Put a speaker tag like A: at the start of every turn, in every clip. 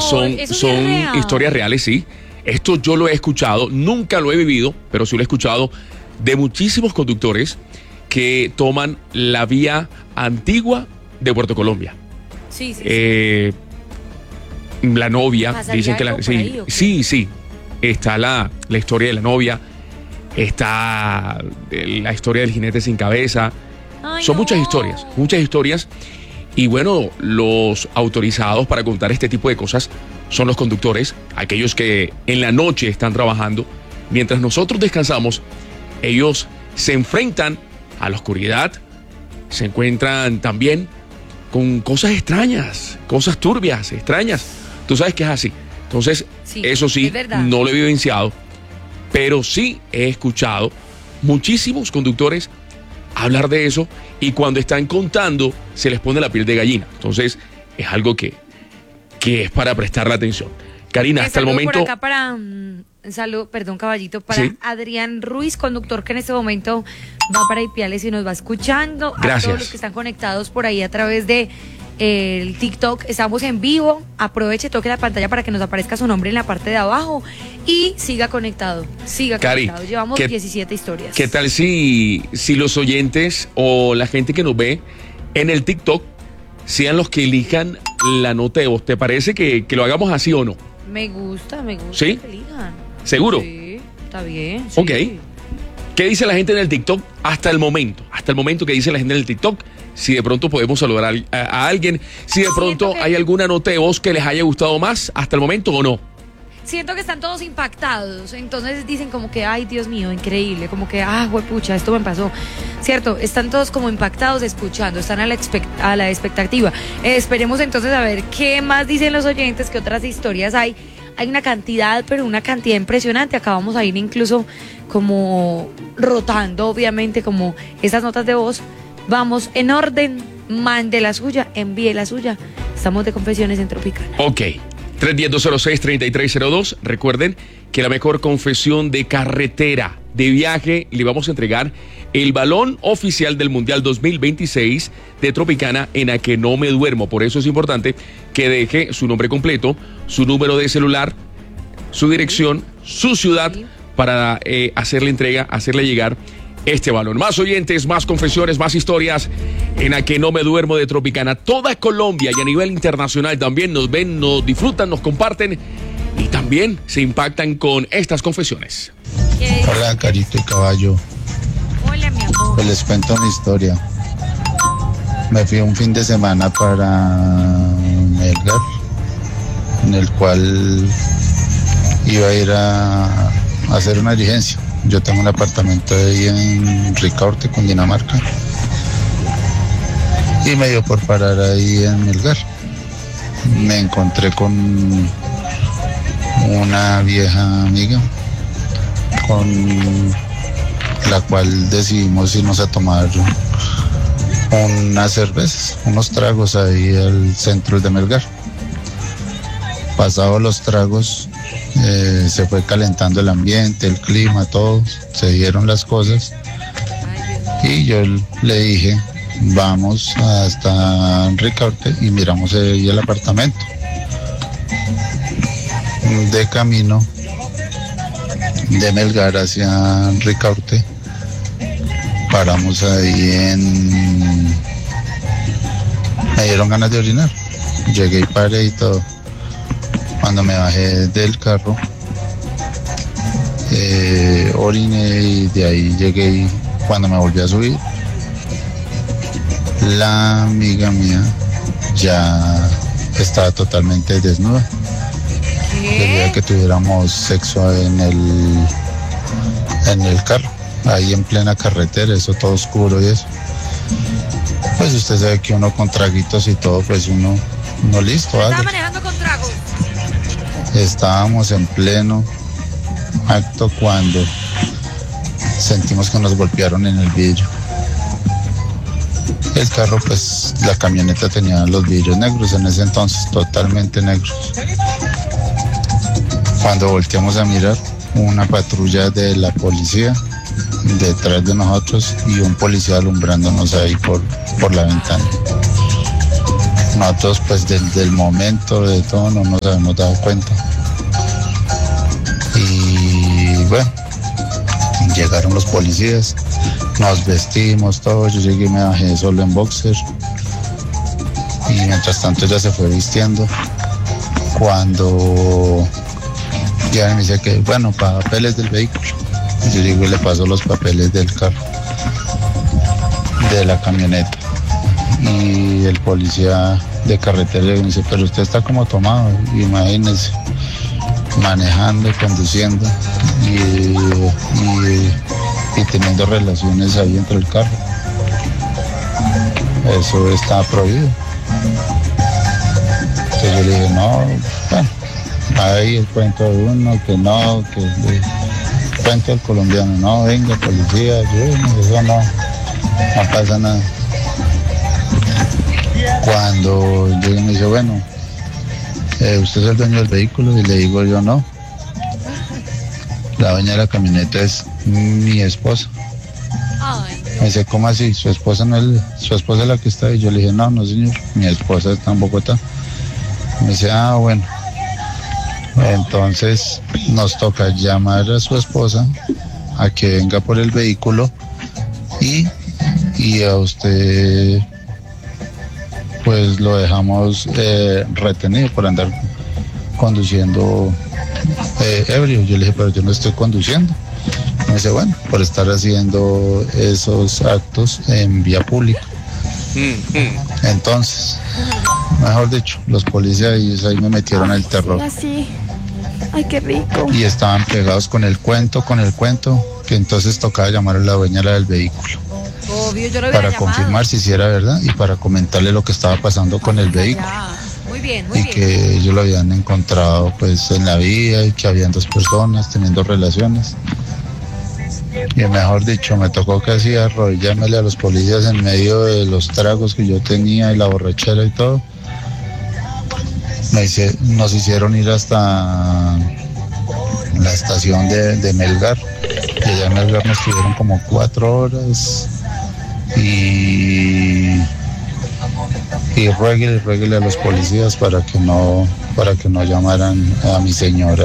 A: son historias reales, sí. Esto yo lo he escuchado, nunca lo he vivido, pero sí lo he escuchado de muchísimos conductores que toman la vía antigua de Puerto Colombia.
B: Sí.
A: La novia, dicen que sí. Está la historia de la novia, está la historia del jinete sin cabeza. Son muchas historias. Y bueno, los autorizados para contar este tipo de cosas son los conductores, aquellos que en la noche están trabajando. Mientras nosotros descansamos, ellos se enfrentan a la oscuridad, se encuentran también con cosas extrañas, cosas turbias, extrañas. Tú sabes que es así. Entonces, eso sí, no lo he vivenciado, pero sí he escuchado muchísimos conductores hablar de eso, y cuando están contando se les pone la piel de gallina. Entonces es algo que es para prestarle atención. Karina, hasta el momento...
B: Por acá para caballito, para Adrián Ruiz, conductor que en este momento va para Ipiales y nos va escuchando.
A: Gracias.
B: A todos los que están conectados por ahí a través de el TikTok, estamos en vivo. Aproveche, toque la pantalla para que nos aparezca su nombre en la parte de abajo y siga conectado.
A: Cari,
B: llevamos 17 historias.
A: ¿Qué tal si los oyentes o la gente que nos ve en el TikTok sean los que elijan la nota de voz? ¿Te parece que lo hagamos así o no?
B: Me gusta.
A: ¿Sí?
B: Que elijan.
A: ¿Seguro?
B: Sí, está bien. Sí.
A: Ok. ¿Qué dice la gente en el TikTok hasta el momento? Hasta el momento, ¿qué dice la gente en el TikTok? Si de pronto podemos saludar a alguien, si de pronto hay alguna nota de voz que les haya gustado más hasta el momento o no.
B: Siento que están todos impactados, entonces dicen como que, ay, Dios mío, increíble, como que, huepucha, esto me pasó, ¿cierto? Están todos como impactados escuchando, están a la expectativa. Esperemos entonces a ver qué más dicen los oyentes, qué otras historias hay. Hay una cantidad, pero una cantidad impresionante. Acá vamos a ir incluso como rotando, obviamente, como esas notas de voz. Vamos en orden, mande la suya, envíe la suya. Estamos de confesiones en Tropicana.
A: Ok, 310-206-3302. Recuerden que la mejor confesión de carretera, de viaje, le vamos a entregar el balón oficial del Mundial 2026 de Tropicana en A Que No Me Duermo. Por eso es importante que deje su nombre completo, su número de celular, su dirección, su ciudad, para hacerle entrega, hacerle llegar este balón. Más oyentes, más confesiones, más historias en A Que No Me Duermo de Tropicana. Toda Colombia y a nivel internacional también nos ven, nos disfrutan, nos comparten y también se impactan con estas confesiones.
C: Hola, Carito y Caballo.
B: Hola, mi amor.
C: Pues les cuento una historia. Me fui un fin de semana para Melgar, en el cual iba a ir a hacer una diligencia. Yo tengo un apartamento ahí en Ricaurte, Cundinamarca, y me dio por parar ahí en Melgar. Me encontré con una vieja amiga con la cual decidimos irnos a tomar unas cervezas, unos tragos ahí al centro de Melgar. Pasados los tragos, se fue calentando el ambiente, el clima, todo, se dieron las cosas y yo le dije, vamos hasta Ricaurte y miramos ahí el apartamento. De camino de Melgar hacia Ricaurte, paramos ahí me dieron ganas de orinar, llegué y paré y todo. Cuando me bajé del carro, oriné y de ahí llegué, y cuando me volví a subir, la amiga mía ya estaba totalmente desnuda. Debido a que tuviéramos sexo en el carro, ahí en plena carretera, eso todo oscuro y eso. Pues usted sabe que uno con traguitos y todo, pues uno listo.
B: ¿Estaba manejando con tragos?
C: Estábamos en pleno acto cuando sentimos que nos golpearon en el vidrio. El carro, pues la camioneta tenía los vidrios negros en ese entonces, totalmente negros. Cuando volteamos a mirar, una patrulla de la policía detrás de nosotros y un policía alumbrándonos ahí por la ventana. Nosotros pues del momento de todo no nos habíamos dado cuenta. Y bueno, llegaron los policías, nos vestimos todos, yo llegué y me bajé solo en boxer. Y mientras tanto ella se fue vistiendo. Cuando ya me dice que, bueno, papeles del vehículo. Y yo digo, y le paso los papeles del carro, de la camioneta. Y el policía de carretera me dice, pero usted está como tomado, imagínese, manejando, conduciendo y teniendo relaciones ahí dentro del carro. Eso está prohibido. Entonces yo le dije, no, bueno, ahí el cuento de uno, que no, que el cuento del colombiano, no, venga, policía, eso no pasa nada. Cuando llegué me dice, bueno, ¿usted es el dueño del vehículo? Y le digo yo, no. La dueña de la camioneta es mi esposa. Me dice, ¿cómo así? ¿Su esposa es la que está ahí? Yo le dije, no señor, mi esposa está en Bogotá. Me dice, bueno. Entonces nos toca llamar a su esposa a que venga por el vehículo y a usted pues lo dejamos retenido por andar conduciendo ebrio. Yo le dije, pero yo no estoy conduciendo. Me dice, bueno, por estar haciendo esos actos en vía pública. Entonces, mejor dicho, los policías ahí me metieron el terror.
B: Así. Ay, qué rico.
C: Y estaban pegados con el cuento, que entonces tocaba llamar a la dueña del vehículo.
B: Obvio, yo lo
C: para
B: llamado.
C: Confirmar si sí era verdad y para comentarle lo que estaba pasando con el vehículo.
B: Muy bien,
C: y que ellos lo habían encontrado pues en la vía y que habían 2 personas teniendo relaciones. Y mejor dicho, me tocó casi arrodillármele a los policías en medio de los tragos que yo tenía y la borrachera y todo. Nos hicieron ir hasta la estación de Melgar. Y allá en Melgar nos tuvieron como 4 horas. Y rueguele a los policías para que no llamaran a mi señora.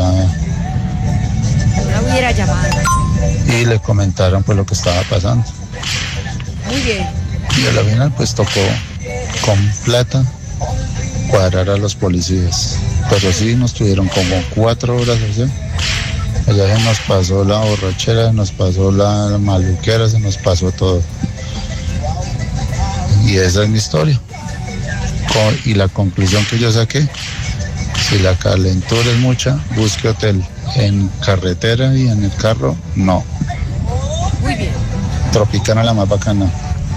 B: No hubiera llamado.
C: Y le comentaron pues lo que estaba pasando.
B: Muy bien.
C: Y a la final pues tocó con plata cuadrar a los policías. Pero sí nos tuvieron como 4 horas así. Allá se nos pasó la borrachera, se nos pasó la maluquera, se nos pasó todo. Y esa es mi historia. Y la conclusión que yo saqué, si la calentura es mucha, busque hotel. En carretera y en el carro, no.
B: Muy bien.
C: Tropicana la más bacana.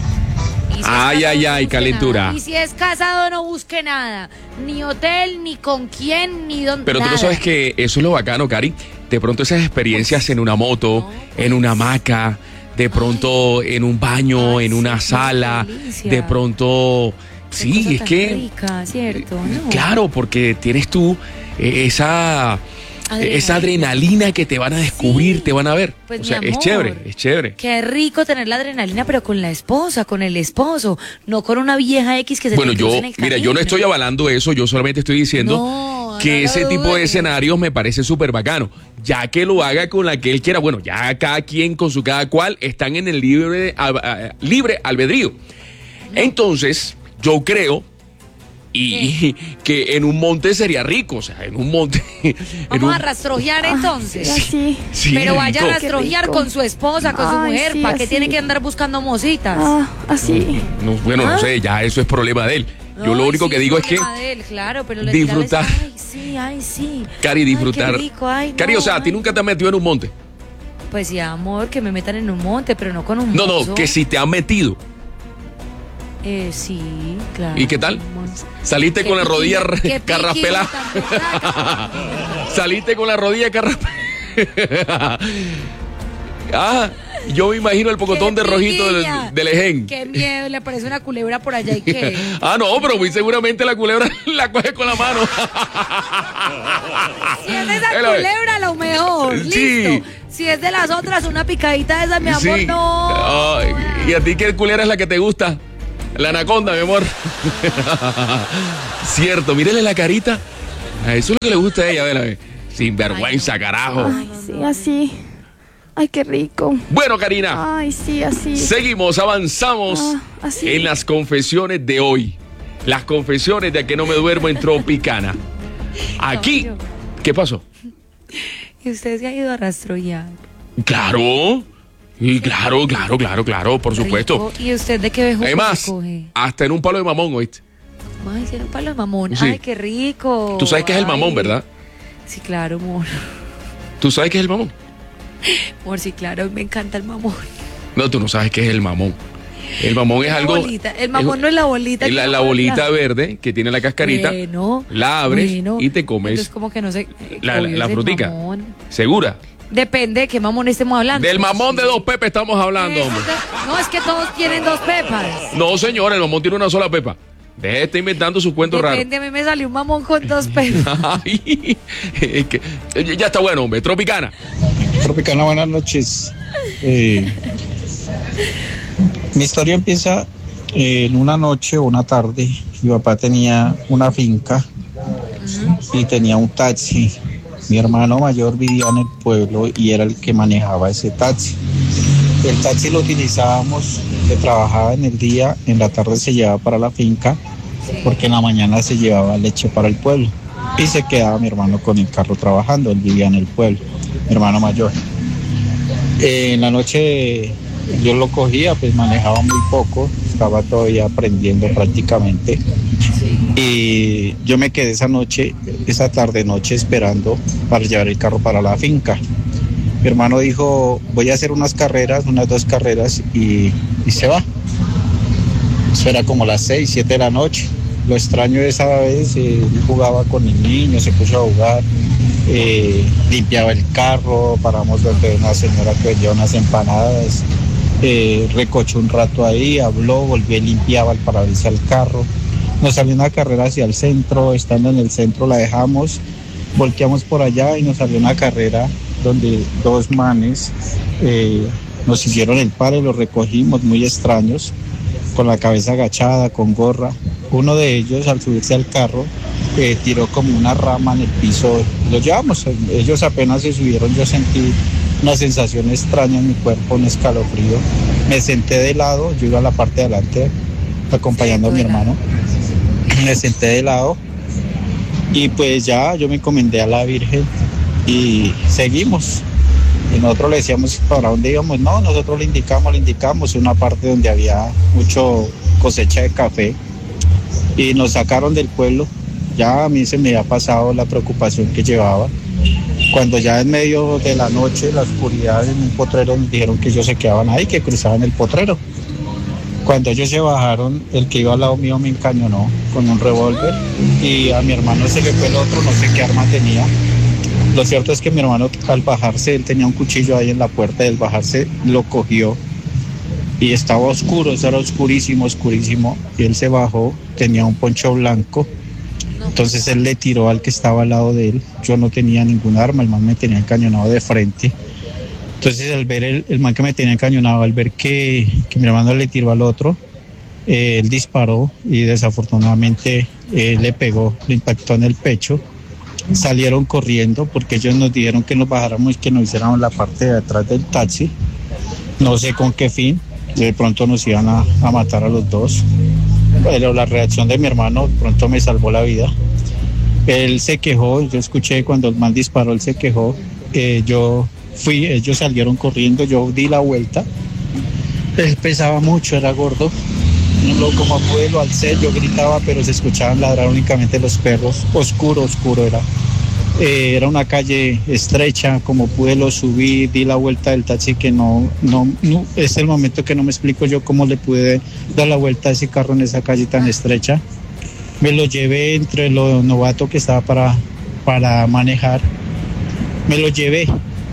A: Ay, calentura.
B: Nada. Y si es casado, no busque nada. Ni hotel, ni con quién, ni dónde.
A: Pero
B: nada.
A: tú no sabes que eso es lo bacano, Cari. De pronto esas experiencias en una moto, en una hamaca, de pronto en un baño, en una sala, de pronto... Sí, es que...
B: rica, ¿cierto? No.
A: Claro, porque tienes tú esa adrenalina que te van a descubrir, te van a ver.
B: Pues,
A: o sea,
B: mi amor,
A: es chévere.
B: Qué rico tener la adrenalina, pero con la esposa, con el esposo, no con una vieja X que se
A: bueno,
B: te cruza en el camino.
A: Mira, yo no estoy avalando eso, yo solamente estoy diciendo que ese tipo de escenarios me parece súper bacano. Ya que lo haga con la que él quiera. Bueno, ya cada quien con su cada cual están en el libre albedrío. Entonces, yo creo que en un monte sería rico, o sea, en un monte.
B: Vamos a rastrojear entonces.
A: Sí,
B: pero vaya
A: rico.
B: a rastrojear con su esposa, con su mujer.
D: Sí,
B: ¿Para qué
D: así.
B: tiene que andar buscando mositas?
D: Así.
A: No sé, ya eso es problema de él. Yo lo único que digo es que
B: claro, pero le
A: disfrutar.
B: Ay, sí.
A: Cari, disfrutar.
B: Ay, qué rico, ay,
A: Cari, o sea, ¿a ti nunca te has metido en un monte?
B: Pues sí, amor, que me metan en un monte, pero no con un
A: No,
B: mozo.
A: que si te han metido.
B: Sí, claro.
A: ¿Y qué tal? ¿Saliste con la rodilla carraspelada? ¿Saliste con la rodilla carraspelada? Yo me imagino el pocotón de rojito del ején.
B: Qué miedo, le aparece una culebra por allá y qué.
A: No, pero muy seguramente la culebra la coge con la mano.
B: Si es de esa culebra, lo mejor.
A: Sí.
B: Listo. Si es de las otras, una picadita de esa, mi amor,
A: Sí.
B: no.
A: ¿Y a ti qué culebra es la que te gusta? La anaconda, mi amor. Cierto, mírele la carita. Eso es lo que le gusta a ella, ve. Sin vergüenza, carajo.
D: Ay, sí, así. Ay, qué rico.
A: Bueno, Karina.
D: Ay, sí, así.
A: Seguimos, avanzamos
D: así.
A: en las confesiones de hoy. Las confesiones de que no me duermo en Tropicana. Aquí, ¿qué pasó?
B: ¿Y usted se ha ido a rastrollar?
A: Claro. Y claro, por supuesto.
B: ¿Y usted de qué bejuco
A: Además,
B: se coge?
A: hasta en un palo de mamón, ¿oíste?
B: Ay, ¿en un palo de mamón?
A: Sí.
B: Ay, qué rico.
A: Tú sabes qué es el mamón, ¿verdad?
B: Sí, claro, amor.
A: ¿Tú sabes qué es el mamón?
B: Amor, sí, claro, me encanta el mamón.
A: No, tú no sabes qué es el mamón. El mamón es algo...
B: Bolita. El mamón no es la bolita.
A: La bolita verde que tiene la cascarita.
B: Bueno,
A: la abres y te comes.
B: Entonces, como que no sé.
A: La frutica.
B: Mamón.
A: ¿Segura?
B: Depende de qué mamón estemos hablando.
A: Del mamón de 2 pepas estamos hablando, hombre.
B: No, es que todos tienen 2 pepas.
A: No, señor, el mamón tiene una sola pepa. Deje de estar inventando sus cuentos raros.
B: Depende, a mí me salió un mamón con 2 pepas.
A: Ay, ya está bueno, hombre. Tropicana.
E: Tropicana, buenas noches. Mi historia empieza en una noche o una tarde. Mi papá tenía una finca y tenía un taxi. Mi hermano mayor vivía en el pueblo y era el que manejaba ese taxi. El taxi lo utilizábamos, que trabajaba en el día, en la tarde se llevaba para la finca, porque en la mañana se llevaba leche para el pueblo. Y se quedaba mi hermano con el carro trabajando, él vivía en el pueblo, mi hermano mayor. En la noche yo lo cogía, pues manejaba muy poco, estaba todavía aprendiendo prácticamente. Y yo me quedé esa tarde-noche esperando para llevar el carro para la finca. Mi hermano dijo, voy a hacer unas 2 carreras y se va. Eso era como las 6, 7 de la noche. Lo extraño de esa vez, jugaba con el niño, se puso a jugar, limpiaba el carro, paramos donde una señora que vendía unas empanadas, recochó un rato ahí, habló, volvió y limpiaba el parabrisas del carro. Nos salió una carrera hacia el centro, estando en el centro la dejamos, volteamos por allá y nos salió una carrera donde 2 manes nos hicieron el paro y los recogimos, muy extraños, con la cabeza agachada, con gorra. Uno de ellos, al subirse al carro, tiró como una rama en el piso. Lo llevamos, ellos apenas se subieron, yo sentí una sensación extraña en mi cuerpo, un escalofrío. Me senté de lado, yo iba a la parte de adelante acompañando a mi hermano. Me senté de lado y pues ya yo me encomendé a la Virgen y seguimos. Y nosotros le decíamos para dónde íbamos. No, nosotros le indicamos una parte donde había mucho cosecha de café y nos sacaron del pueblo. Ya a mí se me había pasado la preocupación que llevaba. Cuando ya en medio de la noche, la oscuridad, en un potrero, nos dijeron que ellos se quedaban ahí, que cruzaban el potrero. Cuando ellos se bajaron, el que iba al lado mío me encañonó con un revólver y a mi hermano se le fue el otro, no sé qué arma tenía. Lo cierto es que mi hermano, al bajarse, él tenía un cuchillo ahí en la puerta, y al bajarse lo cogió y estaba oscuro, eso era oscurísimo, y él se bajó, tenía un poncho blanco. Entonces él le tiró al que estaba al lado de él. Yo no tenía ningún arma, el man me tenía encañonado de frente. Entonces al ver el man que me tenía encañonado, al ver que mi hermano le tiró al otro, él disparó y desafortunadamente le pegó, le impactó en el pecho. Salieron corriendo porque ellos nos dijeron que nos bajáramos y que nos hiciéramos la parte de atrás del taxi. No sé con qué fin, de pronto nos iban a matar a los dos. Pero la reacción de mi hermano pronto me salvó la vida. Él se quejó, yo escuché cuando el man disparó, él se quejó. Yo fui, ellos salieron corriendo, yo di la vuelta. Él pesaba mucho, era gordo. Como pude lo alcé, yo gritaba, pero se escuchaban ladrar únicamente los perros. Oscuro era. Era una calle estrecha, como pude lo subí, di la vuelta del taxi, que no, es el momento que no me explico yo cómo le pude dar la vuelta a ese carro en esa calle tan estrecha. Me lo llevé entre lo novato que estaba para manejar, me lo llevé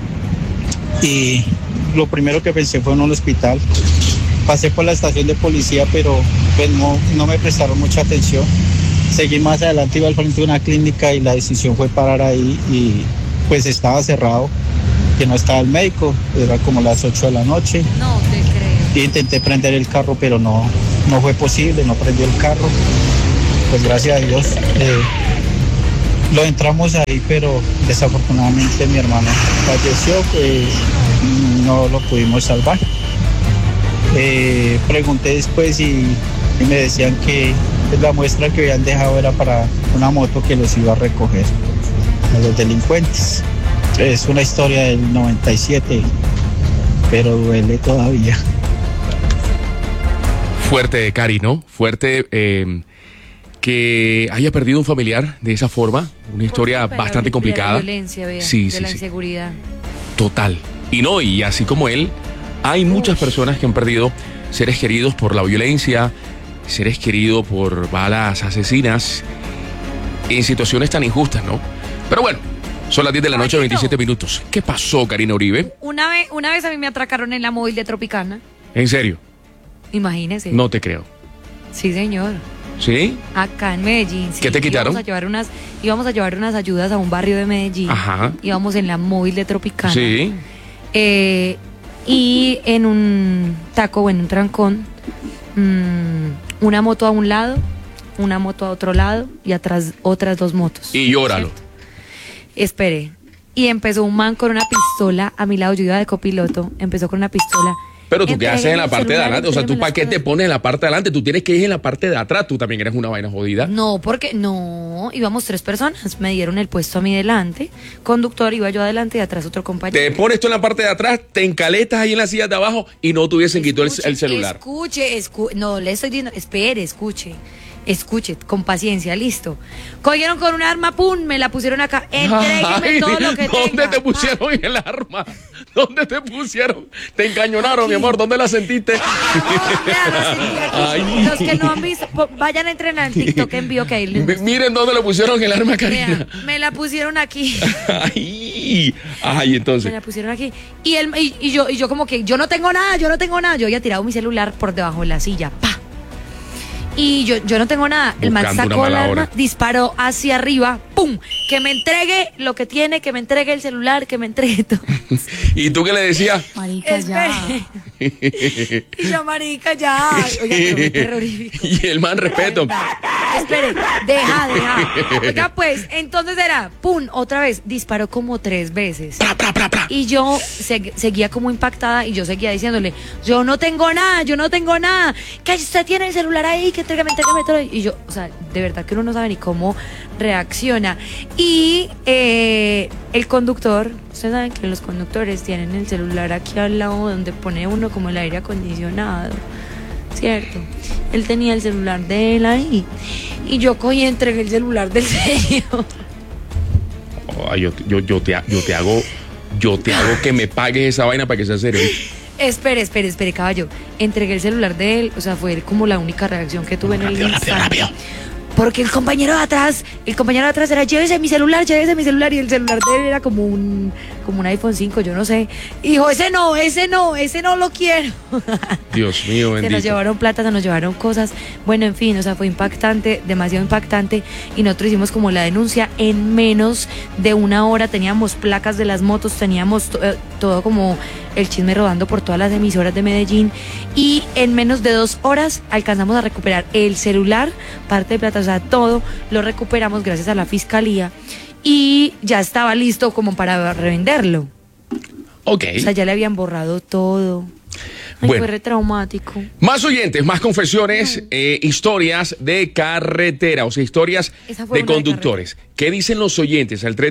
E: y lo primero que pensé fue en un hospital. Pasé por la estación de policía, pero pues no me prestaron mucha atención. Seguí más adelante, iba al frente de una clínica y la decisión fue parar ahí y pues estaba cerrado, que no estaba el médico, era como las 8 de la noche.
B: No te creo.
E: Y intenté prender el carro, pero no no fue posible, no prendió el carro. Pues gracias a Dios lo entramos ahí, pero desafortunadamente mi hermano falleció, pues no lo pudimos salvar. Pregunté después y me decían que la muestra que habían dejado era para una moto que los iba a recoger a los delincuentes. Es una historia del 97, pero duele todavía.
A: Fuerte, Cari, ¿no? Fuerte que haya perdido un familiar de esa forma. Una historia bastante complicada.
B: De la violencia, vea,
A: sí,
B: de la inseguridad.
A: Total. Y así como él, hay muchas personas que han perdido seres queridos por la violencia, seres queridos por balas asesinas, en situaciones tan injustas, ¿no? Pero bueno, son las 10 de la noche, 27 minutos. ¿Qué pasó, Karina Uribe?
B: Una vez a mí me atracaron en la móvil de Tropicana.
A: ¿En serio?
B: Imagínese.
A: No te creo.
B: Sí, señor.
A: ¿Sí?
B: Acá en Medellín. Sí.
A: ¿Qué te quitaron?
B: Íbamos a llevar unas ayudas a un barrio de Medellín.
A: Ajá.
B: Íbamos en la móvil de Tropicana.
A: Sí.
B: Y en un taco, en un trancón, una moto a un lado, una moto a otro lado y atrás otras dos motos.
A: Y llóralo.
B: ¿Cierto? Espere. Y empezó un man con una pistola a mi lado, yo iba de copiloto, empezó con una pistola.
A: Pero tú qué haces en la parte de
B: celular,
A: adelante, o sea, tú para qué te pones en la parte de adelante, tú tienes que ir en la parte de atrás, tú también eres una vaina jodida.
B: No, porque no, íbamos 3 personas, me dieron el puesto a mí delante, conductor, iba yo adelante y atrás otro compañero.
A: Te pones tú en la parte de atrás, te encaletas ahí en la silla de abajo y no te hubiesen quitado el celular.
B: Escuche, no, le estoy diciendo, espere, escuche, con paciencia, listo. Cogieron con un arma, pum, me la pusieron acá, entrégueme todo lo que
A: ¿Dónde
B: tenga.
A: te pusieron el arma? ¿Dónde te pusieron? Te encañonaron, mi amor, ¿dónde la sentiste?
B: Ay. Los que no han visto, vayan a entrenar en TikTok en vivo que ahí les muestro.
A: Miren dónde le pusieron el arma, Karina.
B: Vea, me la pusieron aquí.
A: Ay, entonces.
B: Me la pusieron aquí. Y yo como que, yo no tengo nada. Yo había tirado mi celular por debajo de la silla. ¡Pa! Y yo no tengo nada. El man sacó el arma, disparó hacia arriba, ¡pum! Que me entregue lo que tiene, que me entregue el celular, que me entregue todo.
A: ¿Y tú qué le decías?
D: Marica, ya.
B: Y yo, marica, ya. Oiga, pero muy terrorífico.
A: Y el man, respeto.
B: Espere, deja. Oiga, pues, entonces era, ¡pum! Otra vez, disparó como 3 veces. Y yo seguía como impactada y yo seguía diciéndole, yo no tengo nada. Que usted tiene el celular ahí, que entrégame todo. Y yo, o sea, de verdad que uno no sabe ni cómo reacciona. Y el conductor, ustedes saben que los conductores tienen el celular aquí al lado donde pone uno como el aire acondicionado, ¿cierto? Él tenía el celular de él ahí y yo cogí y entregué el celular del señor.
A: Ay, yo te hago que me pagues esa vaina para que sea serio.
B: Espere, caballo. Entregué el celular de él, o sea, fue como la única reacción que tuve en el instante.
A: Rápido.
B: Porque el compañero de atrás era, llévese mi celular, y el celular de él era como un iPhone 5, yo no sé. Y dijo, ese no lo quiero.
A: Dios mío, bendito.
B: Se nos llevaron plata, se nos llevaron cosas. Bueno, en fin, o sea, fue impactante, demasiado impactante. Y nosotros hicimos como la denuncia en menos de 1 hora. Teníamos placas de las motos, teníamos todo como el chisme rodando por todas las emisoras de Medellín. Y en menos de 2 horas alcanzamos a recuperar el celular, parte de plata, o sea, todo lo recuperamos gracias a la fiscalía. Y ya estaba listo como para revenderlo.
A: Ok.
B: O sea, ya le habían borrado todo. Ay,
A: bueno,
B: fue re traumático.
A: Más oyentes, más confesiones, historias de carretera, o sea, historias de conductores. ¿Qué dicen los oyentes? Al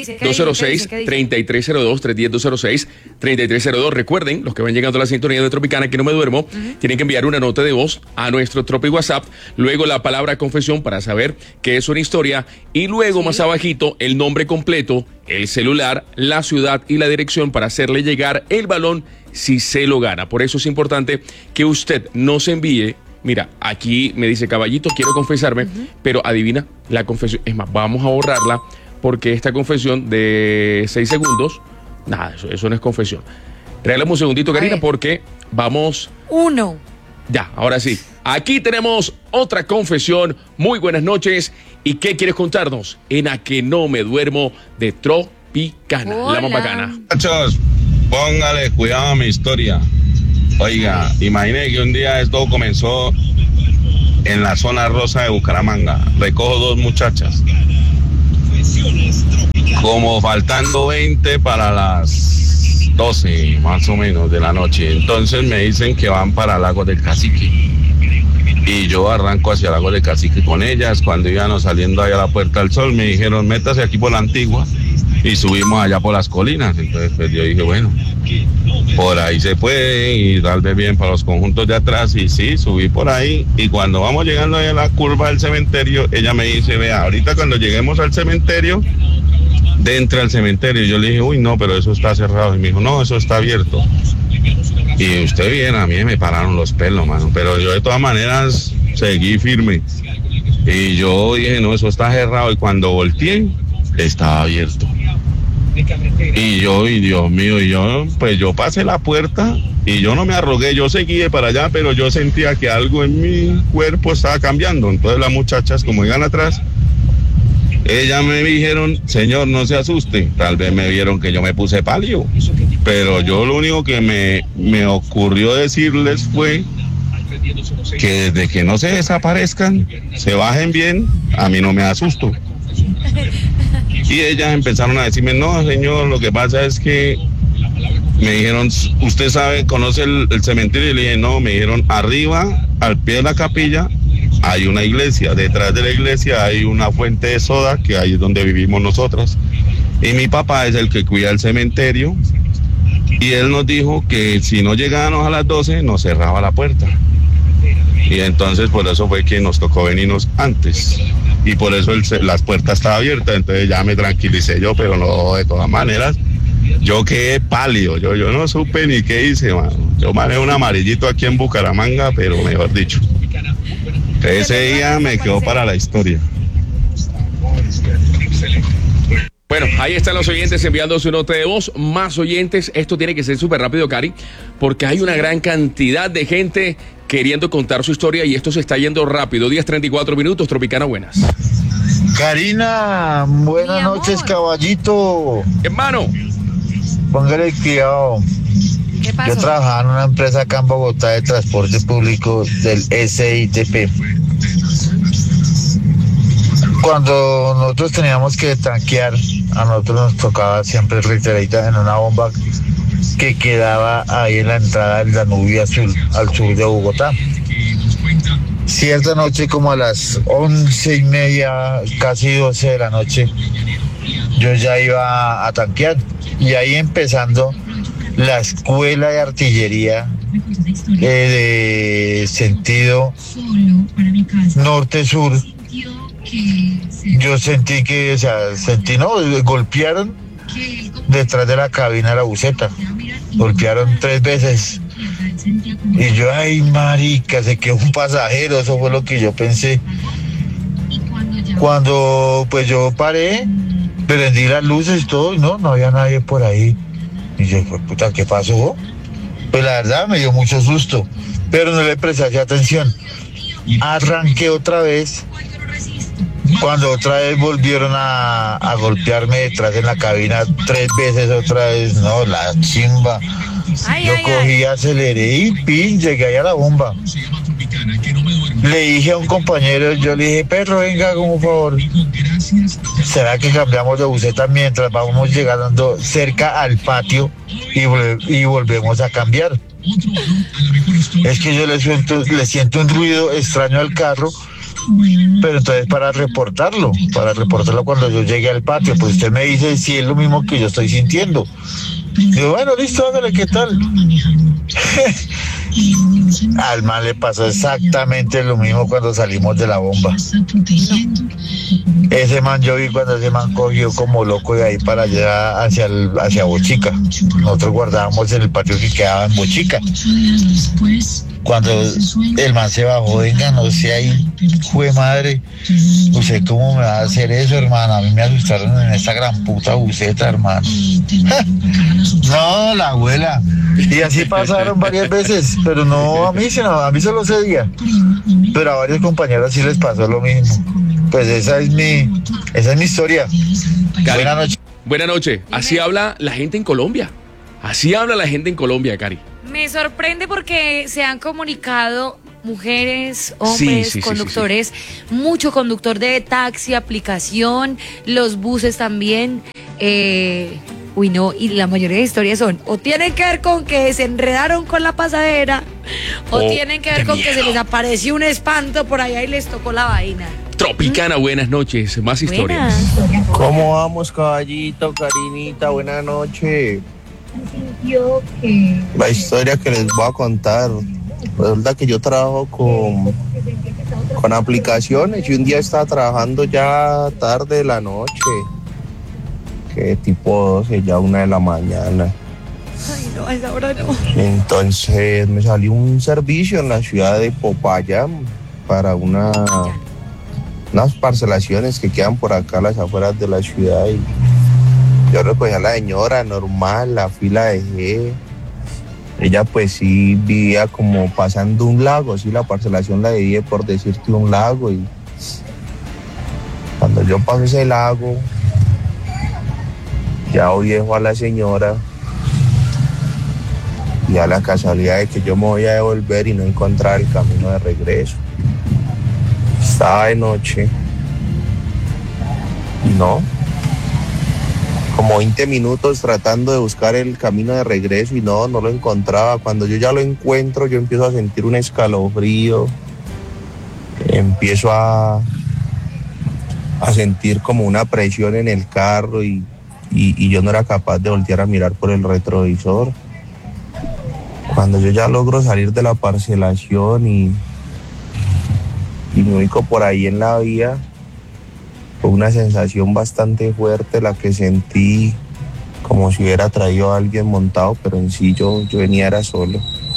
A: 310-206-3302, 310-206-3302. Recuerden, los que van llegando a la sintonía de Tropicana, que no me duermo, tienen que enviar una nota de voz a nuestro Tropi WhatsApp, luego la palabra confesión para saber qué es una historia, y luego más abajito el nombre completo, el celular, la ciudad y la dirección para hacerle llegar el balón si se lo gana. Por eso es importante que usted nos envíe. Mira, aquí me dice Caballito, quiero confesarme, pero adivina la confesión. Es más, vamos a borrarla porque esta confesión de 6 segundos, nada, eso no es confesión. Regálame un segundito, Karina, porque vamos...
B: 1.
A: Ya, ahora sí. Aquí tenemos otra confesión. Muy buenas noches. ¿Y qué quieres contarnos? En A Que No Me Duermo de Tropicana, la más bacana.
F: Muchachos, póngale cuidado a mi historia. Oiga, imagine que un día esto comenzó en la zona rosa de Bucaramanga. Recojo 2 muchachas. Como faltando 20 para las 12 más o menos de la noche. Entonces me dicen que van para Lago del Cacique. Y yo arranco hacia Lago del Cacique con ellas. Cuando íbamos saliendo allá a la Puerta del Sol, me dijeron, métase aquí por la Antigua. Y subimos allá por las colinas. Entonces pues yo dije, bueno, por ahí se puede y tal vez bien para los conjuntos de atrás. Y sí, subí por ahí. Y cuando vamos llegando ahí a la curva del cementerio, ella me dice, vea, ahorita cuando lleguemos al cementerio, dentro del cementerio. Yo le dije, uy, no, pero eso está cerrado. Y me dijo, no, eso está abierto. Y usted viene, a mí me pararon los pelos, mano. Pero yo de todas maneras seguí firme. Y yo dije, no, eso está cerrado. Y cuando volteé, estaba abierto. Y yo, y Dios mío, y yo, pues yo pasé la puerta y yo no me arrogué, yo seguí de para allá, pero yo sentía que algo en mi cuerpo estaba cambiando. Entonces las muchachas, como iban atrás, ellas me dijeron, señor, no se asuste. Tal vez me vieron que yo me puse pálido, pero yo lo único que me ocurrió decirles fue que desde que no se desaparezcan, se bajen bien, a mí no me asusto. Y ellas empezaron a decirme, no, señor, lo que pasa es que me dijeron, ¿usted sabe, conoce el cementerio? Y le dije, no, me dijeron, arriba, al pie de la capilla, hay una iglesia. Detrás de la iglesia hay una fuente de soda, que ahí es donde vivimos nosotros. Y mi papá es el que cuida el cementerio. Y él nos dijo que si no llegábamos a las 12, nos cerraba la puerta. Y entonces por eso fue que nos tocó venirnos antes. Y por eso las puertas estaban abiertas. Entonces ya me tranquilicé yo, pero no, de todas maneras, yo quedé pálido. Yo no supe ni qué hice, mano. Yo manejo un amarillito aquí en Bucaramanga, pero mejor dicho. Ese día me quedó para la historia.
A: Bueno, ahí están los oyentes enviando su nota de voz. Más oyentes. Esto tiene que ser súper rápido, Cari, porque hay una gran cantidad de gente queriendo contar su historia y esto se está yendo rápido. 10:34 minutos, Tropicana, buenas.
G: Karina, buenas noches, caballito.
A: Hermano.
G: Póngale cuidado.
B: ¿Qué pasó?
G: Yo trabajaba en una empresa acá en Bogotá de transporte público del SITP. Cuando nosotros teníamos que tanquear, a nosotros nos tocaba siempre reiterada en una bomba que quedaba ahí en la entrada del Danubio Azul, al sur de Bogotá. Cierta noche, como a las 11:30, casi 12 de la noche, yo ya iba a tanquear. Y ahí empezando la escuela de artillería de sentido norte-sur. Yo sentí que, golpearon detrás de la cabina de la buseta. Golpearon 3 veces. Y yo, ay, marica, se quedó un pasajero, eso fue lo que yo pensé. Cuando, pues yo paré, prendí las luces y todo, y no había nadie por ahí. Y yo, pues, puta, ¿qué pasó? Pues la verdad me dio mucho susto, pero no le presté atención. Arranqué otra vez. Cuando otra vez volvieron a golpearme detrás en la cabina 3 veces otra vez, no, la chimba. Yo cogí, aceleré y llegué ahí a la bomba. Le dije a un compañero, yo le dije, perro, venga, como favor. ¿Será que cambiamos de buseta mientras vamos llegando cerca al patio y volvemos a cambiar? Es que yo le siento un ruido extraño al carro. Pero entonces para reportarlo cuando yo llegue al patio, pues usted me dice si es lo mismo que yo estoy sintiendo. Digo, bueno, listo, hágale, ¿qué tal? Al man le pasó exactamente lo mismo cuando salimos de la bomba. Ese man, yo vi cuando ese man cogió como loco de ahí para allá hacia Bochica. Nosotros guardábamos en el patio que quedaba en Bochica. Cuando el man se bajó, venga, no sé, ahí, jue madre, ¿usted cómo me va a hacer eso, hermano? A mí me asustaron en esta gran puta buceta, hermano. No, la abuela. Y así pasaron varias veces, pero no a mí, sino a mí solo ese día. Pero a varios compañeros sí les pasó lo mismo. Pues esa es mi historia.
A: Cari,
G: buenas noches.
A: Buenas noches. Así habla la gente en Colombia. Así habla la gente en Colombia, Cari.
B: Me sorprende porque se han comunicado mujeres, hombres,
A: Sí,
B: conductores, mucho conductor de taxi, aplicación, los buses también. Uy, no, y la mayoría de historias son o tienen que ver con que se enredaron con la pasadera o tienen que ver con que se les apareció un espanto por allá y les tocó la vaina.
A: Tropicana, buenas noches, más historias.
H: ¿Cómo vamos, caballito, Karinita? Buenas noches. La historia que les voy a contar. Resulta que yo trabajo con aplicaciones y un día estaba trabajando ya tarde de la noche. Que tipo 12, ya 1 de la mañana.
B: Ay, no, a esa hora no.
H: Entonces me salió un servicio en la ciudad de Popayán para unas parcelaciones que quedan por acá a las afueras de la ciudad. Y yo recogí a la señora normal, la fui, la dejé. Ella pues sí vivía como pasando un lago, sí, la parcelación la divide por decirte un lago. Y cuando yo paso ese lago, ya hoy dejo a la señora y a la casualidad de que yo me voy a devolver y no encontrar el camino de regreso. Estaba de noche y no, como 20 minutos tratando de buscar el camino de regreso y no lo encontraba. Cuando yo ya lo encuentro, yo empiezo a sentir un escalofrío, empiezo a sentir como una presión en el carro y yo no era capaz de voltear a mirar por el retrovisor. Cuando yo ya logro salir de la parcelación y me ubico por ahí en la vía, fue una sensación bastante fuerte la que sentí, como si hubiera traído a alguien montado, pero en sí yo venía era solo.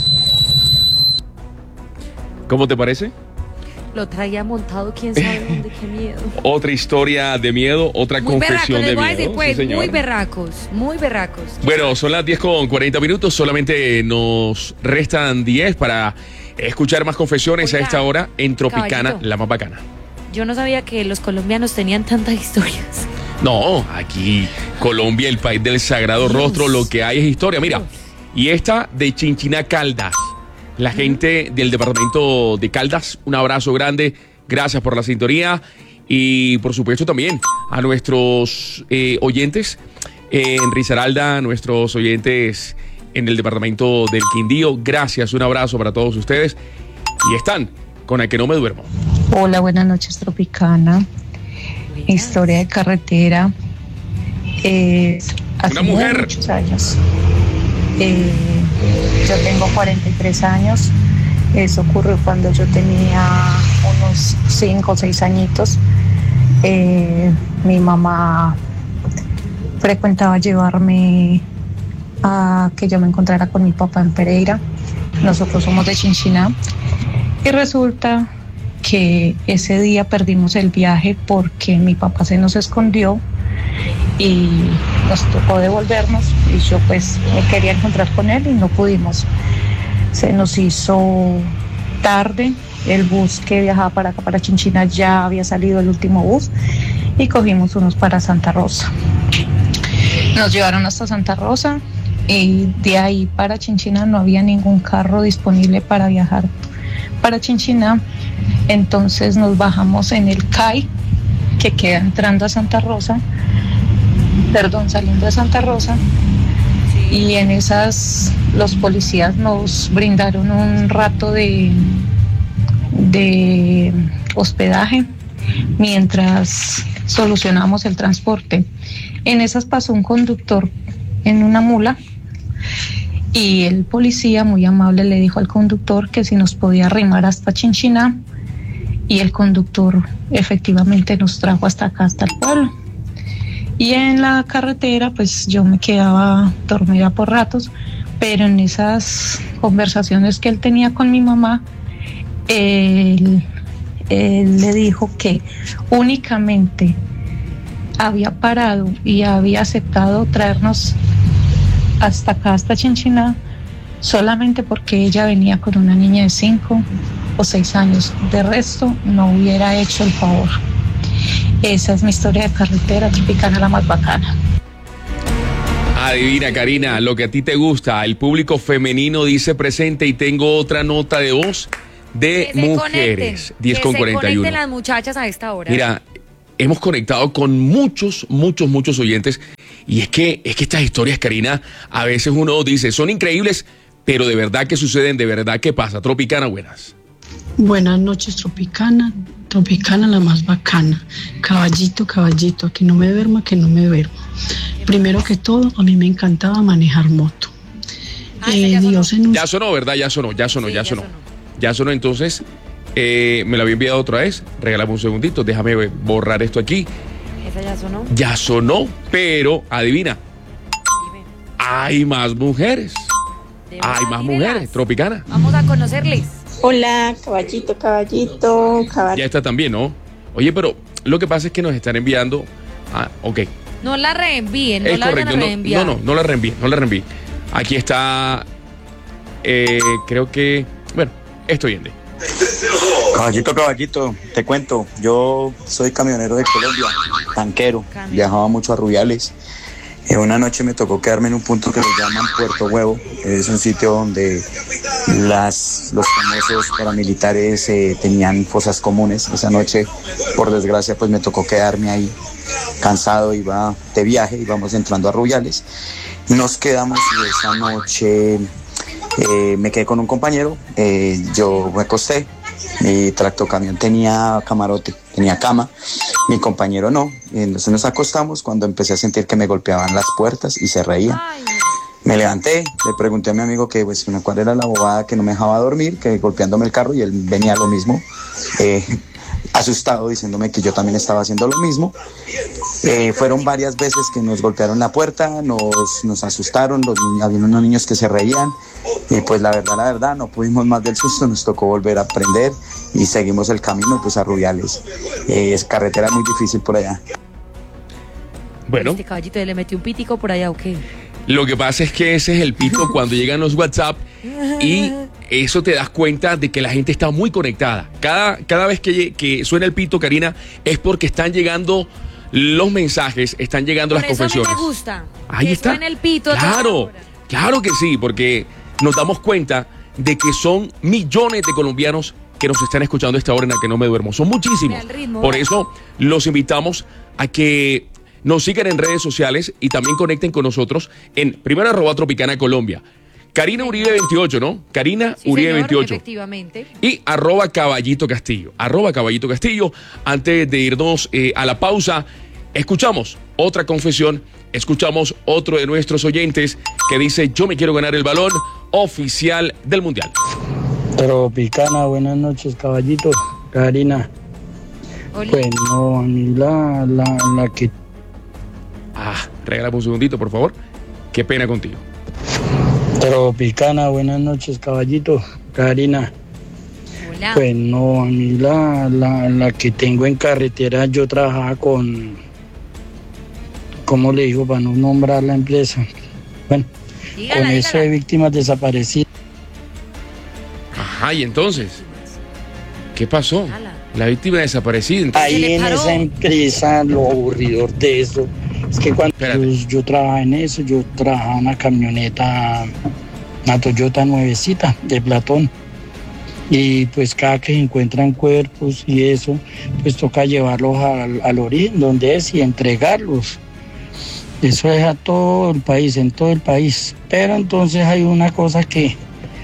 A: ¿Cómo te parece?
B: Lo traía montado, quién sabe dónde, qué miedo.
A: Otra historia de miedo, otra
B: Muy
A: confesión
B: berracos,
A: de
B: les voy a
A: miedo.
B: decir, pues,
A: Sí, señor.
B: muy berracos.
A: Bueno, son las 10:40, solamente nos restan 10 para escuchar más confesiones.
B: Oiga,
A: a esta hora en Tropicana,
B: caballito.
A: la más bacana.
B: Yo no sabía que los colombianos tenían tantas historias.
A: No, aquí Colombia, el país del sagrado rostro, lo que hay es historia. Mira, y esta de Chinchiná, Caldas. La gente del departamento de Caldas, un abrazo grande, gracias por la sintonía y por supuesto también a nuestros oyentes en Risaralda, nuestros oyentes en el departamento del Quindío, gracias, un abrazo para todos ustedes y están con El que no me duermo.
I: Hola, buenas noches, Tropicana. Historia de carretera. Hace
A: mujer.
I: muchos años. Yo tengo 43 años. Eso ocurrió cuando yo tenía unos 5 o 6 añitos. Mi mamá frecuentaba llevarme a que yo me encontrara con mi papá en Pereira. Nosotros somos de Chinchiná. Y resulta que ese día perdimos el viaje porque mi papá se nos escondió y nos tocó devolvernos y yo pues me quería encontrar con él y no pudimos. Se nos hizo tarde, el bus que viajaba para acá, para Chinchiná, ya había salido el último bus y cogimos unos para Santa Rosa. Nos llevaron hasta Santa Rosa y de ahí para Chinchiná no había ningún carro disponible para viajar para Chinchiná, entonces nos bajamos en el CAI que queda entrando a Santa Rosa, saliendo de Santa Rosa, y en esas los policías nos brindaron un rato de hospedaje mientras solucionamos el transporte. En esas pasó un conductor en una mula y el policía muy amable le dijo al conductor que si nos podía arrimar hasta Chinchiná, y el conductor efectivamente nos trajo hasta acá, hasta el pueblo. Y en la carretera pues yo me quedaba dormida por ratos, pero en esas conversaciones que él tenía con mi mamá, él le dijo que únicamente había parado y había aceptado traernos hasta acá, hasta Chinchiná, solamente porque ella venía con una niña de 5 o 6 años. De resto, no hubiera hecho el favor. Esa es mi historia de carretera Tropicana, la más bacana.
A: Adivina, Karina, lo que a ti te gusta. El público femenino dice presente y tengo otra nota de voz de mujeres. 10:41.
B: Que se conecten las muchachas a esta hora.
A: Mira, hemos conectado con muchos oyentes y es que estas historias, Karina, a veces uno dice, son increíbles, pero de verdad que suceden, de verdad que pasa. Tropicana, buenas.
J: Buenas noches, Tropicana la más bacana. Caballito, que no me duerma, que no me duerma. Primero que todo, a mí me encantaba manejar moto.
A: Ya sonó, ¿verdad? Ya sonó. Entonces, me lo había enviado otra vez. Regálame un segundito, déjame borrar esto aquí.
B: ¿Esa ya sonó?
A: Ya sonó, pero adivina. Hay más mujeres. Hay más mujeres, Tropicana.
B: Vamos a conocerles.
K: Hola, caballito.
A: Ya está también, ¿no? Oye, pero lo que pasa es que nos están enviando. Ok.
B: No la reenvíen, no
A: es
B: la
A: correcto,
B: vayan a reenviar.
A: No la reenvíen. Aquí está. Creo que. Bueno, esto viene.
L: Caballito, te cuento. Yo soy camionero de Colombia, tanquero. Viajaba mucho a Rubiales. Una noche me tocó quedarme en un punto que le llaman Puerto Huevo. Es un sitio donde los famosos paramilitares tenían fosas comunes. Esa noche, por desgracia, pues me tocó quedarme ahí cansado, iba de viaje, íbamos entrando a Rubiales. Nos quedamos y esa noche me quedé con un compañero, yo me acosté, mi tractocamión tenía camarote, tenía cama, mi compañero no, y entonces nos acostamos cuando empecé a sentir que me golpeaban las puertas y se reían. Me levanté, le pregunté a mi amigo que pues cuál era la bobada que no me dejaba dormir, que golpeándome el carro, y él venía a lo mismo, asustado, diciéndome que yo también estaba haciendo lo mismo. Fueron varias veces que nos golpearon la puerta, nos asustaron, había unos niños que se reían, y pues la verdad, no pudimos más del susto, nos tocó volver a aprender y seguimos el camino pues a Rubiales. Es carretera muy difícil por allá.
A: Bueno.
B: Este caballito le metió un pitico por allá, ¿o qué?
A: Lo que pasa es que ese es el pito cuando llegan los WhatsApp y eso te das cuenta de que la gente está muy conectada. Cada vez que suena el pito, Karina, es porque están llegando los mensajes, están llegando las confesiones.
B: Por eso me gusta.
A: Ahí está.
B: Suena el pito.
A: Claro que sí, porque nos damos cuenta de que son millones de colombianos que nos están escuchando a esta hora en la que no me duermo. Son muchísimos. Por eso los invitamos a que nos sigan en redes sociales y también conecten con nosotros en primero @Tropicana Colombia. Karina Uribe 28, ¿no? Karina Uribe 28.
B: Efectivamente.
A: Y @Caballito Castillo. @Caballito Castillo. Antes de irnos a la pausa, escuchamos otra confesión, escuchamos otro de nuestros oyentes que dice: yo me quiero ganar el balón oficial del Mundial.
E: Tropicana, buenas noches, caballito. Karina.
B: Hola.
E: Pues no, a mí la que...
A: Regálame un segundito, por favor. Qué pena contigo.
E: Tropicana, buenas noches, caballito. Karina.
B: Hola.
E: Pues no, a mí la que tengo en carretera, yo trabajaba con... ¿Cómo le digo para no nombrar la empresa? Bueno, con eso de víctimas desaparecidas.
A: Ajá, y entonces, ¿qué pasó? La víctima desaparecida. Entonces,
E: ahí en esa empresa, lo aburridor de eso es que cuando yo trabajaba en eso, yo trabajaba en una camioneta, una Toyota nuevecita de Platón, y pues cada que encuentran cuerpos y eso, pues toca llevarlos al origen donde es y entregarlos. Eso es a todo el país, en todo el país. Pero entonces hay una cosa que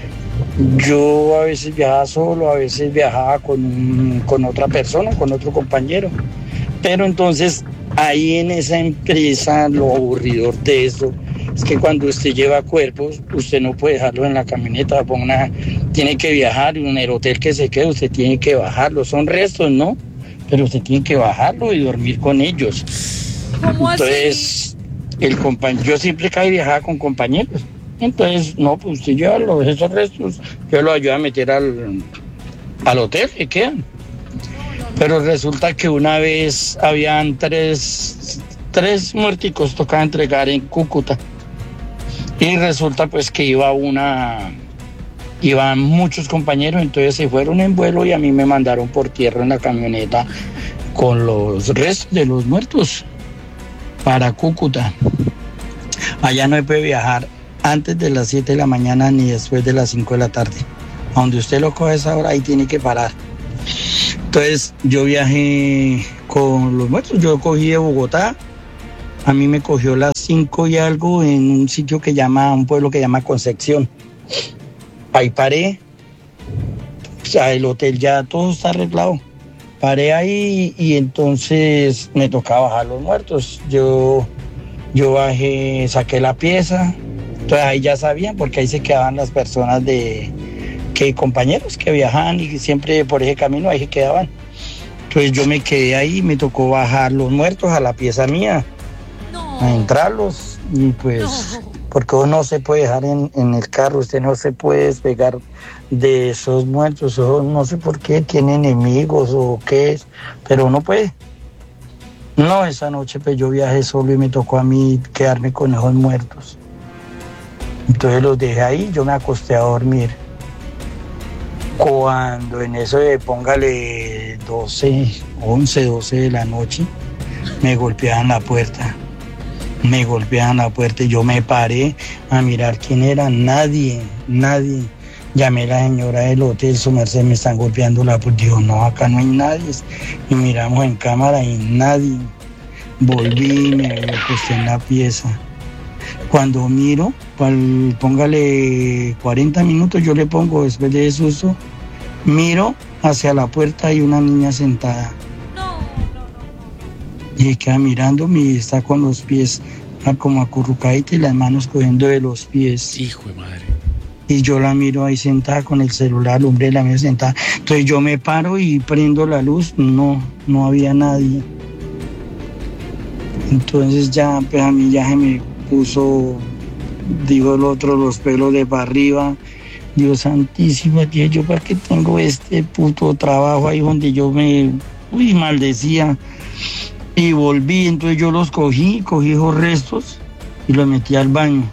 E: yo a veces viajaba solo, a veces viajaba con otra persona, con otro compañero. Pero entonces ahí en esa empresa, lo aburridor de eso es que cuando usted lleva cuerpos, usted no puede dejarlo en la camioneta, tiene que viajar, y en el hotel que se quede usted tiene que bajarlo. Son restos, ¿no? Pero usted tiene que bajarlo y dormir con ellos.
B: ¿Cómo
E: entonces, yo siempre viajaba con compañeros. Entonces, no, pues usted lleva esos restos, yo los ayudo a meter al hotel que quedan. Pero resulta que una vez habían tres muerticos, tocaba entregar en Cúcuta. Y resulta pues que iban muchos compañeros, entonces se fueron en vuelo y a mí me mandaron por tierra en la camioneta con los restos de los muertos para Cúcuta. Allá no se puede viajar antes de las 7 de la mañana ni después de las 5 de la tarde. A donde usted lo coge a esa hora, ahí tiene que parar. Entonces yo viajé con los muertos, yo cogí de Bogotá, a mí me cogió las 5 y algo en un sitio un pueblo que llama Concepción. Ahí paré, o sea, el hotel ya todo está arreglado. Paré ahí y entonces me tocaba bajar los muertos. Yo bajé, saqué la pieza, entonces ahí ya sabían porque ahí se quedaban las personas compañeros que viajaban y siempre por ese camino ahí se quedaban. Entonces yo me quedé ahí, me tocó bajar los muertos a la pieza mía, a entrarlos y pues, porque uno no se puede dejar en el carro, usted no se puede despegar de esos muertos, no sé por qué, tiene enemigos o qué es, pero uno puede. No, esa noche pues yo viajé solo y me tocó a mí quedarme con esos muertos. Entonces los dejé ahí, yo me acosté a dormir. Cuando en eso de póngale 11, 12 de la noche, me golpeaban la puerta y yo me paré a mirar quién era, nadie. Llamé a la señora del hotel, su merced, me están golpeando la puerta. Digo, no, acá no hay nadie. Y miramos en cámara y nadie. Volví y me acosté en la pieza. Cuando miro, póngale 40 minutos, yo le pongo después de ese susto, miro hacia la puerta y una niña sentada. Y queda mirándome y está con los pies como acurrucadita y las manos cogiendo de los pies.
A: Hijo de madre.
E: Y yo la miro ahí sentada con el celular, el hombre la miro sentada. Entonces yo me paro y prendo la luz, no había nadie. Entonces ya, pues a mí ya se me puso, digo el otro, los pelos de para arriba. Dios santísimo, tío, yo para qué tengo este puto trabajo ahí donde yo me maldecía. Y volví, entonces yo los cogí esos restos y los metí al baño.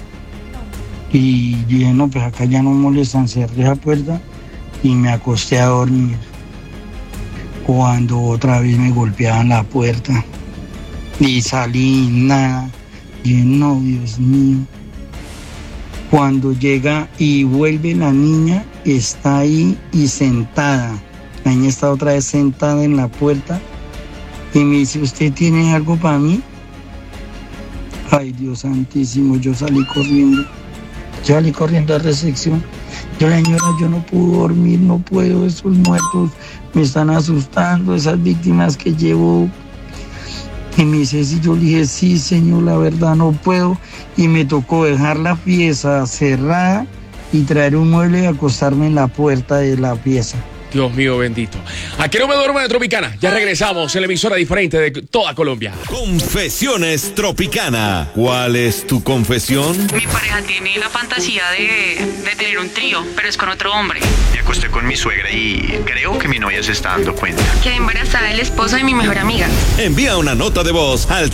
E: Y dije, no, pues acá ya no molestan, cerré la puerta y me acosté a dormir. Cuando otra vez me golpeaban la puerta y salí, nada. Y no, Dios mío. Cuando llega y vuelve la niña, está ahí y sentada. La niña está otra vez sentada en la puerta y me dice, ¿usted tiene algo para mí? Ay, Dios santísimo, yo salí corriendo a recepción. Yo, señora, yo no puedo dormir, no puedo, esos muertos me están asustando, esas víctimas que llevo. Y me dice, sí, yo le dije, sí, señor, la verdad no puedo. Y me tocó dejar la pieza cerrada y traer un mueble y acostarme en la puerta de la pieza.
A: Dios mío bendito. Aquí no me duermo de Tropicana. Ya regresamos en la emisora diferente de toda Colombia.
M: Confesiones Tropicana. ¿Cuál es tu confesión?
N: Mi pareja tiene la fantasía de tener un trío, pero es con otro hombre.
O: Me acosté con mi suegra y creo que mi novia se está dando cuenta.
N: Quedé embarazada del esposo de mi mejor amiga.
M: Envía una nota de voz al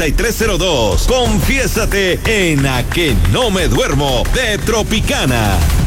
M: 310-206-3302. Confiésate en A Que No Me Duermo de Tropicana.